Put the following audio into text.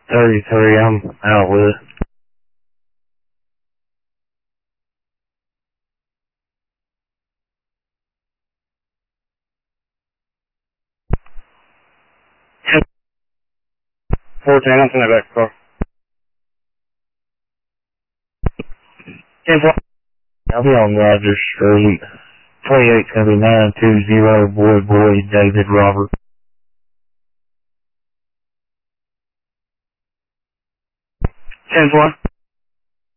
33, I'm out with it. Yep. 14, I'm sending it back to car. 10 I'll be on Rogers Street. 28's gonna be 920 Boy David Robert. 10-4.